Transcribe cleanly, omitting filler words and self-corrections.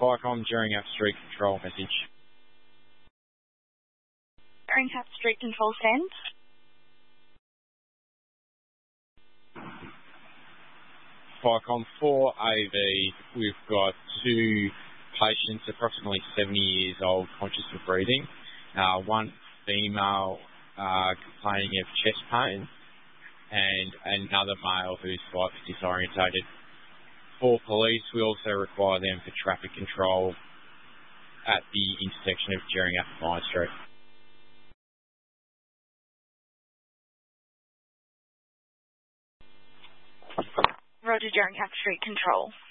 Vicom, Jerringham Street Control message. Jerringham Street Control send. Vicom 4AV, we've got 2 patients, approximately 70 years old, conscious of breathing. One female complaining of chest pain, and another male who's slightly disorientated. For police, we also require them for traffic control at the intersection of Jerringham and Mine Street. Roger, Jerringham Street Control.